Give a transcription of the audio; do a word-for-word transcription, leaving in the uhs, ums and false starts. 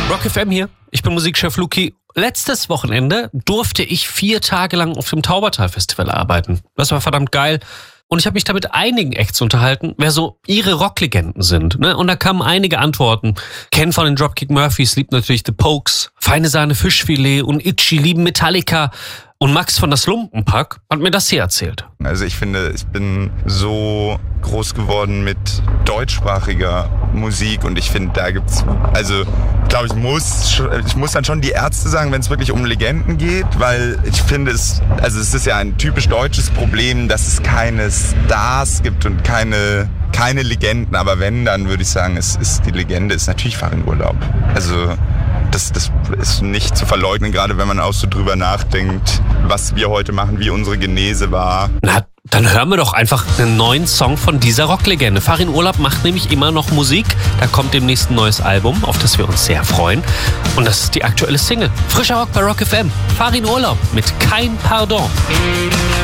Rock F M hier, ich bin Musikchef Luki. Letztes Wochenende durfte ich vier Tage lang auf dem Taubertal-Festival arbeiten. Das war verdammt geil. Und ich habe mich da mit einigen Acts unterhalten, wer so ihre Rocklegenden sind. Ne? Und da kamen einige Antworten. Ken von den Dropkick Murphys liebt natürlich The Pokes. Feine Sahne Fischfilet und Itchy lieben Metallica. Und Max von das Lumpenpack hat mir das hier erzählt. Also ich finde, ich bin so groß geworden mit deutschsprachiger Musik und ich finde, da gibt's, also ich glaube, ich muss, ich muss dann schon die Ärzte sagen, wenn es wirklich um Legenden geht, weil ich finde es, also es ist ja ein typisch deutsches Problem, dass es keine Stars gibt und keine, keine Legenden, aber wenn, dann würde ich sagen, es ist die Legende ist natürlich Farin Urlaub. Also Das, das ist nicht zu verleugnen, gerade wenn man auch so drüber nachdenkt, was wir heute machen, wie unsere Genese war. Na, dann hören wir doch einfach einen neuen Song von dieser Rocklegende. Farin Urlaub macht nämlich immer noch Musik. Da kommt demnächst ein neues Album, auf das wir uns sehr freuen. Und das ist die aktuelle Single. Frischer Rock bei Rock F M. Farin Urlaub mit Kein Pardon.